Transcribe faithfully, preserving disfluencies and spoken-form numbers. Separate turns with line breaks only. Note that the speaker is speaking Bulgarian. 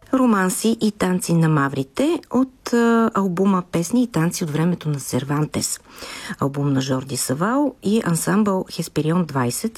Романси и танци на маврите от а, албума Песни и танци от времето на Сервантес. Албум на Жорди Савал и ансамбъл Хесперион двайсет